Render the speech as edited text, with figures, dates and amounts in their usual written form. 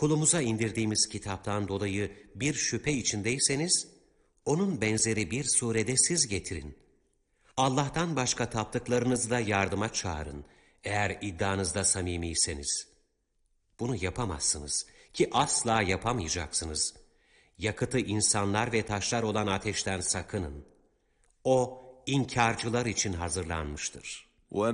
kulumuza indirdiğimiz kitaptan dolayı bir şüphe içindeyseniz, onun benzeri bir surede siz getirin. Allah'tan başka taptıklarınızla yardıma çağırın, eğer iddianızda samimiyseniz. Bunu yapamazsınız ki asla yapamayacaksınız. Yakıtı insanlar ve taşlar olan ateşten sakının. O, inkarcılar için hazırlanmıştır.